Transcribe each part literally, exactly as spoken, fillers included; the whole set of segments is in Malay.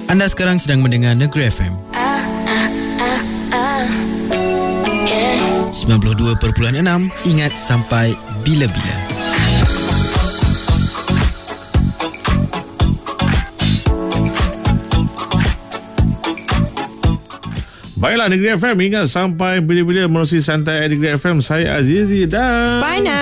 Anda sekarang sedang mendengar Negeri F M sembilan puluh dua perpuluhan enam. Ingat sampai bila-bila. Baiklah, Negeri F M ingat sampai bila-bila menerusi santai Negeri F M. Saya Azizi dan Bana.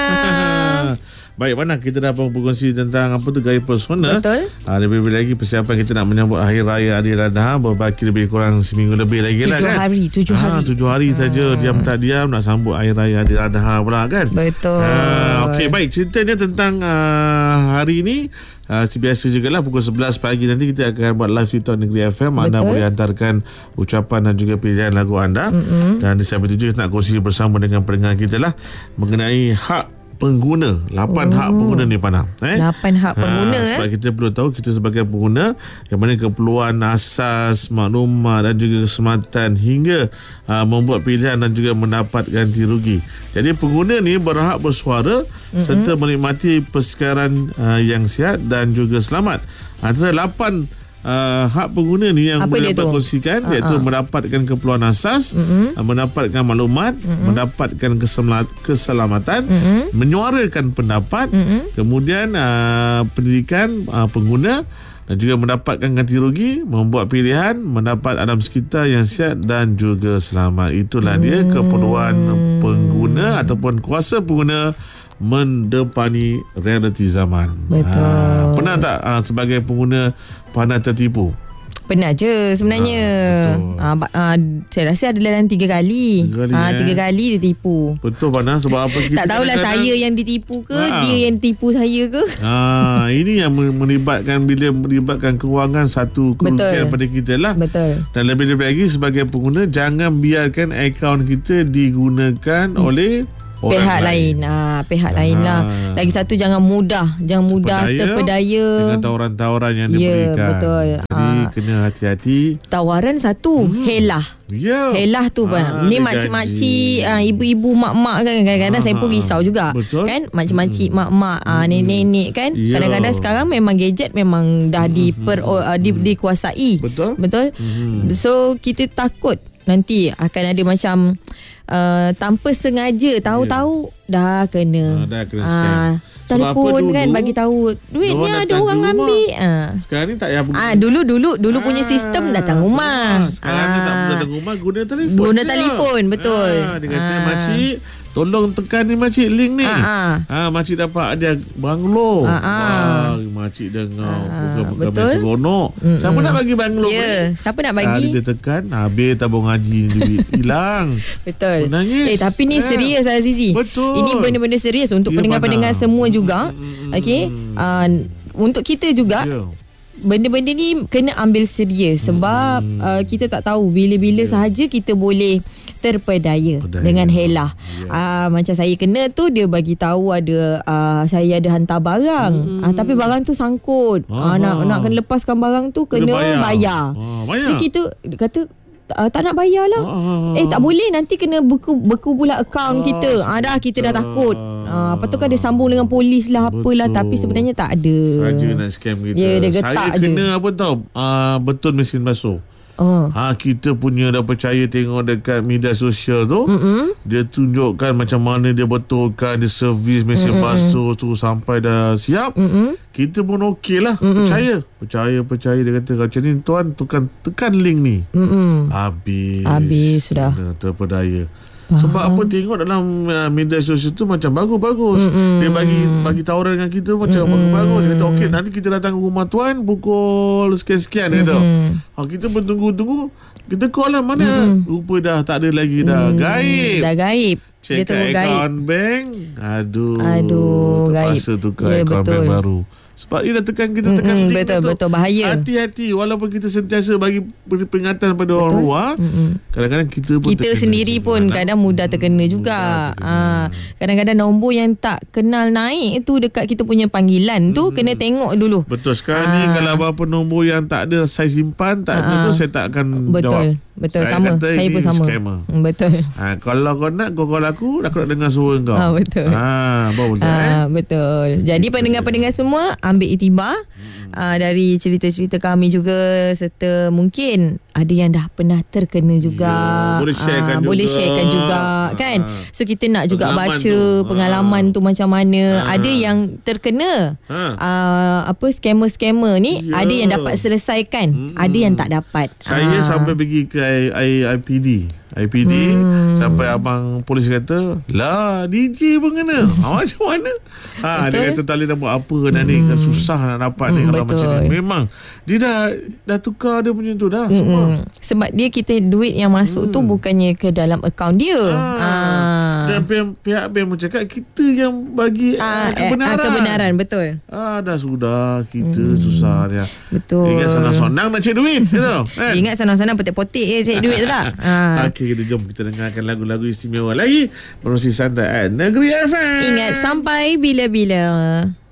Baik, mana kita dah berkongsi tentang apa tu gaya personal. Betul. Ha, lebih-lebih lagi persiapan kita nak menyambut Hari Raya Aidiladha, berbaki lebih kurang seminggu lebih lagi lah Tujuh kan. hari, tujuh ha, hari. Tujuh hari ha. saja, diam tak diam nak sambut Hari Raya Aidiladha pula kan. Betul. Ha, Okey, baik, ceritanya tentang uh, hari ini. Uh, biasa juga lah pukul sebelas pagi nanti kita akan buat live cerita Negeri F M. Anda boleh hantarkan ucapan dan juga pilihan lagu anda. Mm-hmm. Dan di samping itu nak kongsi bersama dengan pendengar kita lah mengenai hak pengguna. Lapan oh. hak pengguna ni Pana. Eh? Lapan hak pengguna. Ha, sebab eh? kita perlu tahu kita sebagai pengguna yang mana keperluan asas, maklumat dan juga keselamatan hingga uh, membuat pilihan dan juga mendapat ganti rugi. Jadi pengguna ni berhak bersuara mm-hmm. serta menikmati persekaran uh, yang sihat dan juga selamat. Antara lapan Uh, hak pengguna ni yang apa boleh dapat kongsikan uh-huh. iaitu mendapatkan keperluan asas, uh-huh. mendapatkan maklumat, uh-huh. mendapatkan keselamatan, keselamatan uh-huh. menyuarakan pendapat, uh-huh. kemudian uh, pendidikan uh, pengguna dan juga mendapatkan ganti rugi, membuat pilihan, mendapat alam sekitar yang sihat dan juga selamat. Itulah hmm. dia keperluan pengguna ataupun kuasa pengguna mendepani realiti zaman. Betul. Ha, pernah tak ha, sebagai pengguna pernah tertipu? Pernah je sebenarnya. Ha, ha, ha, saya rasa ada dalam tiga kali. Tiga kali, ha, eh? tiga kali dia tipu. Betul Pana, sebab apa kita tak tahulah saya yang ditipu ke, ha. dia yang tipu saya ke. Ha, ini yang melibatkan bila melibatkan kewangan satu kerugian pada kita lah. Betul. Dan lebih-lebih lagi sebagai pengguna jangan biarkan akaun kita digunakan hmm. oleh orang pihak lain, lain. Ah, pihak ha. lain lah. Lagi satu, jangan mudah, jangan mudah terpedaya, terpedaya dengan tawaran-tawaran yang ya, diberikan. betul. Jadi ha. kena hati-hati. Tawaran satu, hmm. helah. Ya. Helah tu ha, ni makcik-makcik, ah, ibu-ibu, mak-mak kan. Kadang-kadang ha. saya pun risau juga. Betul. Kan makcik-makcik, hmm. mak-mak, ah, nenek-nenek kan. Ya. Kadang-kadang sekarang memang gadget memang dah hmm. diper, uh, di, dikuasai. Betul. Betul. Hmm. So kita takut nanti akan ada macam uh, tanpa sengaja tahu-tahu yeah. dah kena. Ha, dah kena scam. Ah, telefon kan bagi tahu duit ni ada orang ambil. Ah. Sekarang ni tak payah. Ah dulu dulu dulu ah, punya sistem datang rumah. Ah, sekarang ah. ni tak perlu datang rumah, guna telefon. Guna telefon, betul. Ah, dia kata ah. makcik tolong tekan ni makcik link ni. Ah, ah. ah makcik dapat ada banglo. Ah, ah. ah makcik dengar ah, bukan-bukan seronok. Mm-mm. Siapa nak bagi banglo ya, ni? Siapa nak bagi? Ah, dia tekan habis tabung haji duit hilang. Betul. Menangis. Eh tapi ni eh. serius Azizi. Betul. Ini benda-benda serius untuk ya, pendengar-pendengar semua juga. Mm-mm. Okey. Uh, untuk kita juga. Yeah. Benda-benda ni kena ambil serius sebab hmm. uh, kita tak tahu bila-bila yeah. sahaja kita boleh terpedaya Pedaya. dengan helah. Yeah. Uh, macam saya kena tu dia bagi tahu ada uh, saya ada hantar barang. Hmm. Uh, tapi barang tu sangkut. Uh, nak nak kena lepaskan barang tu kena, kena bayar. bayar. Ah, bayar. Jadi kita kita Uh, tak nak bayar lah. Ah. Eh tak boleh, nanti kena beku beku pula akaun ah, kita. Ah dah kita dah takut. Ah lepas tu kan dia sambung dengan polis lah. Betul. Apalah, tapi sebenarnya tak ada. Saja nak scam kita. Ya, dia getak saya je. Kena apa tau? Uh, betul mesin basuh. Oh. Ha, kita punya dah percaya tengok dekat media sosial tu. Mm-mm. Dia tunjukkan macam mana dia betulkan, dia servis mesin Mm-mm. basuh tu sampai dah siap. Mm-mm. Kita pun okey lah. Mm-mm. Percaya. Percaya, percaya. Dia kata macam ni tuan, tekan, tekan link ni. Mm-mm. Habis. Habis sudah. Terpedaya. Faham. Sebab apa, tengok dalam uh, media sosial tu macam bagus-bagus. Mm-mm. Dia bagi bagi tawaran dengan kita macam Mm-mm. bagus-bagus. Dia kata okey, nanti kita datang ke rumah tuan pukul sekian-sekian. Dia kata. Ha, kita pun tunggu-tunggu. Kita call lah mana. Mm-mm. Rupa dah tak ada lagi dah. Mm. Gaib. Dah gaib. Check akaun bank. Aduh. Aduh, terpaksa gaib. tukar ya, akaun bank baru. Sebab dia dah tekan kita tekan Mm-mm, link betul, tu. betul, bahaya. Hati-hati walaupun kita sentiasa bagi peringatan pada orang luar. Mm-mm. Kadang-kadang kita pun kita sendiri pun anak. kadang mudah terkena hmm, juga. Mudah terkena. Ha, kadang-kadang nombor yang tak kenal naik tu dekat kita punya panggilan tu hmm. kena tengok dulu. Betul. Sekarang ha. ni kalau apa nombor yang tak ada saya simpan, tak ha. ada tu saya tak akan betul. jawab. Betul, saya sama. Saya pun sama. Scammer. Betul. Ha, kalau kau nak, kau call aku, aku nak dengar suara kau. Ha, betul. Ha, bagus ha, eh? Betul. Jadi pendengar-pendengar semua ambil iktibar. Hmm. uh, dari cerita-cerita kami juga, serta mungkin ada yang dah pernah terkena juga. Ya, boleh sharekan uh, juga. Boleh sharekan juga kan. So kita nak juga Pengalaman baca tu. pengalaman Ha. tu macam mana. Ha. Ada yang terkena Ha. uh, apa scammer-scammer ni, Ya. ada yang dapat selesaikan, Hmm. ada yang tak dapat. Saya Ah. sampai pergi ke I, I, I P D I P D Hmm. sampai abang polis kata, lah D J pun kena. Ha, macam mana? Ha, dia Betul. kata tak boleh nak buat apa dah ni, kan susah nak dapat ni Hmm, kalau betul. macam ni. Memang dia dah dah tukar dia punya tu dah semua. Mm-mm. Sebab dia kita duit yang masuk Hmm. tu bukannya ke dalam akaun dia. Ha. Ah. Dan pihak, pihak bank pun cakap kita yang bagi Ah, uh, eh, kebenaran. ah, kebenaran, betul. Ah, dah sudah kita hmm. susah dia. Betul. Ingat senang-senang nak cek duit gitu. Kan? Ingat senang-senang petik-potik je cek duit tu tak? Ah. Okey, kita jom kita dengarkan lagu-lagu istimewa lagi Menerusi Santai at Negeri F M. Ingat sampai bila-bila.